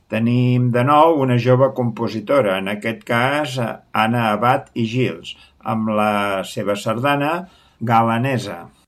Tenim de nou una jove compositora, en aquest cas Anna Abad i Gils, amb la seva sardana galanesa.